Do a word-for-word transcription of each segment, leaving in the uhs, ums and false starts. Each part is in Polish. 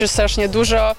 Jest strasznie dużo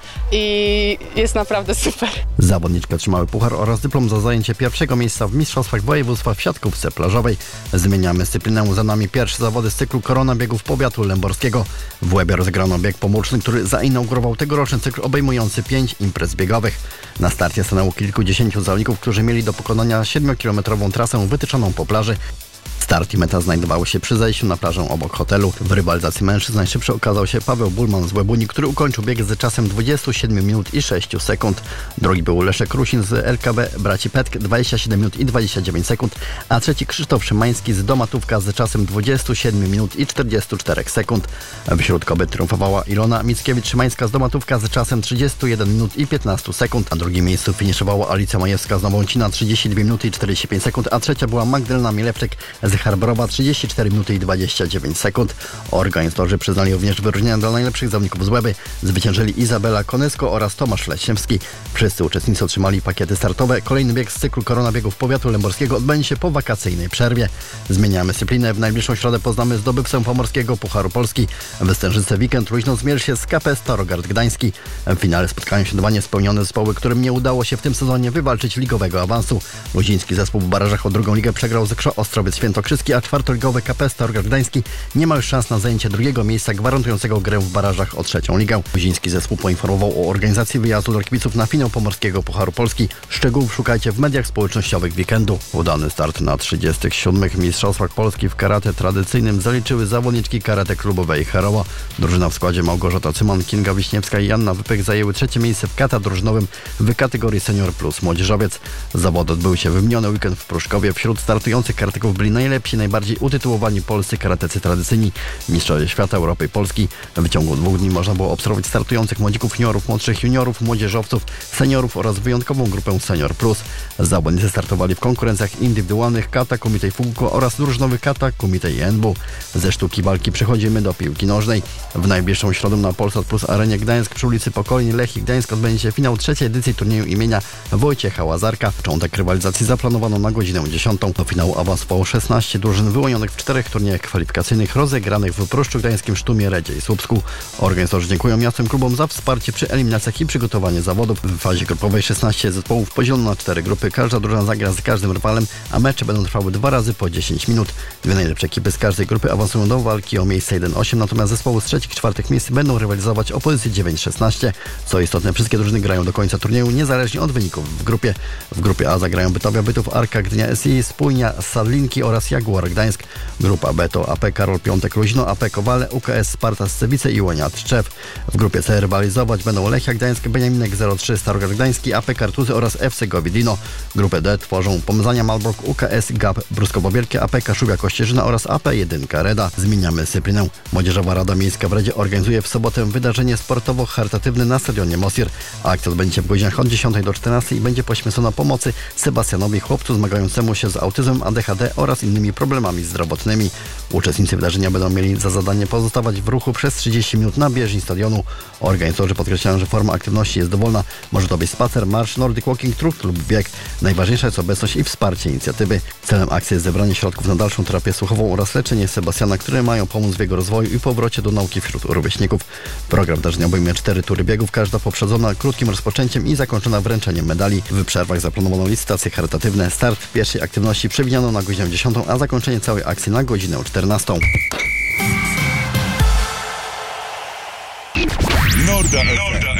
i jest naprawdę super. Zawodniczki otrzymały puchar oraz dyplom za zajęcie pierwszego miejsca w Mistrzostwach Województwa w siatkówce plażowej. Zmieniamy dyscyplinę. Za nami pierwsze zawody z cyklu Korona Biegów Powiatu Lęborskiego. W Łebie rozegrano bieg pomórczny, który zainaugurował tegoroczny cykl obejmujący pięć imprez biegowych. Na starcie stanęło kilkudziesięciu zawodników, którzy mieli do pokonania siedmiokilometrową trasę wytyczoną po plaży. Start i meta znajdowały się przy zejściu na plażę obok hotelu. W rywalizacji mężczyzn najszybszy okazał się Paweł Bulman z Łebuni, który ukończył bieg z czasem dwadzieścia siedem minut i sześć sekund. Drugi był Leszek Rusin z L K B Braci Petk, dwadzieścia siedem minut i dwadzieścia dziewięć sekund, a trzeci Krzysztof Szymański z Domatówka z czasem dwadzieścia siedem minut i czterdzieści cztery sekund. Wśród kobiet triumfowała Ilona Mickiewicz-Szymańska z Domatówka z czasem trzydzieści jeden minut i piętnaście sekund. Na drugim miejscu finiszowała Alicja Majewska z Nowącina trzydzieści dwie minuty i czterdzieści pięć sekund, a trzecia była Magdalena Mielewczyk z Harborowa trzydzieści cztery minuty i dwadzieścia dziewięć sekund. Organizatorzy przyznali również wyróżnienia dla najlepszych zawodników z Łeby. Zwyciężyli Izabela Konysko oraz Tomasz Leśniewski. Wszyscy uczestnicy otrzymali pakiety startowe. Kolejny bieg z cyklu Korona Biegów Powiatu Lęborskiego odbędzie się po wakacyjnej przerwie. Zmieniamy dyscyplinę. W najbliższą środę poznamy zdobywcę pomorskiego Pucharu Polski. W Stężyce weekend luźno zmierzy się z K P S Starogard Gdański. W finale spotkają się dwa niespełnione zespoły, którym nie udało się w tym sezonie wywalczyć ligowego awansu. Luziński zespół w barażach o drugą ligę przegrał z Krzo Ostrowiec Świętokrzyski, a czwartoligowy K P S Starogard Gdański nie ma już szans na zajęcie drugiego miejsca gwarantującego grę w barażach o trzecią ligę. Luziński zespół poinformował o organizacji wyjazdu dla kibiców na finał pomorskiego Pucharu Polski. Szczegółów szukajcie w mediach społecznościowych weekendu. Udany start na trzydziestych siódmych Mistrzostwach Polski w karate tradycyjnym zaliczyły zawodniczki karate klubowej Heroła. Drużyna w składzie Małgorzata Cyman, Kinga Wiśniewska i Janna Wypych zajęły trzecie miejsce w kata drużynowym w kategorii senior plus młodzieżowiec. Zawody odbyły się w miniony weekend w Pruszkowie. Wśród startujących karateków byli najlepsi, najbardziej utytułowani polscy karatecy tradycyjni, mistrzowie świata, Europy i Polski. W ciągu dwóch dni można było obserwować startujących młodzików, juniorów, młodszych juniorów, młodzieżowców, seniorów oraz wyjątkową grupę Senior Plus. Zawodnicy startowali w konkurencjach indywidualnych kata Komitej Fukuko oraz drużynowych kata Komitej N B U. Ze sztuki walki przechodzimy do piłki nożnej. W najbliższą środę na Polsat Plus Arenie Gdańsk przy ulicy Pokolni Lechii Gdańsk odbędzie się finał trzeciej edycji turnieju imienia Wojciecha Łazarka. Początek rywalizacji zaplanowano na godzinę dziesiątą. Do finału awansowało szesnaście drużyn wyłonionych w czterech turniejach kwalifikacyjnych rozegranych w Pruszczu Gdańskim, Sztumie, Redzie i Słupsku. Organizatorzy dziękują miastom klubom za wsparcie przy eliminacjach i przygotowanie zawodów. W fazie grupowej szesnaście zespołów podzielono na cztery grupy. Każda drużyna zagra z każdym rywalem, a mecze będą trwały dwa razy po dziesięć minut. Dwie najlepsze ekipy z każdej grupy awansują do walki o miejsce jeden osiem, natomiast zespoły z trzecich i czwartych miejsc będą rywalizować o pozycję dziewięć szesnaście. Co istotne, wszystkie drużyny grają do końca turnieju, niezależnie od wyników w grupie. W grupie A zagrają Bytowia Bytów, Arka Gdynia S I, Spójnia Sadlinki oraz Jaguar Gdańsk. Grupa B to A P Karol Piątek Luźno, A P Kowale, U K S Sparta Scewice i Łonia Tczew. W grupie C rywalizować będą Lechia Gdańsk, Beniaminek zero trzy, Starogard Gdański, A P Kartuzy oraz F C Gowidino. Grupę D tworzą Pomzania Malbork, U K S Gap Bruskowo Wielkie, A P Kaszubia Kościerzyna oraz A P jeden Reda. Zmieniamy dyscyplinę. Młodzieżowa Rada Miejska w Redzie organizuje w sobotę wydarzenie sportowo-charytatywne na stadionie Mosir. Akcja odbędzie się w godzinach od dziesiątej do czternastej i będzie poświęcona pomocy Sebastianowi, chłopcu zmagającemu się z autyzmem, A D H D oraz innymi problemami zdrowotnymi. Uczestnicy wydarzenia będą mieli za zadanie pozostawać w ruchu przez trzydzieści minut na bieżni stadionu. Organizatorzy podkreślają, że forma aktywności jest dowolna. Może to być spacer, marsz, nordic walking, trucht lub bieg. Najważniejsza jest obecność i wsparcie inicjatywy. Celem akcji jest zebranie środków na dalszą terapię słuchową oraz leczenie Sebastiana, które mają pomóc w jego rozwoju i powrocie do nauki wśród rówieśników. Program wydarzenia obejmuje cztery tury biegów, każda poprzedzona krótkim rozpoczęciem i zakończona wręczeniem medali. W przerwach zaplanowano licytacje charytatywne. Start pierwszej aktywności przewidziano na godzinę dziesiątą, a zakończenie całej akcji na godzinę czternastą. Norda F M.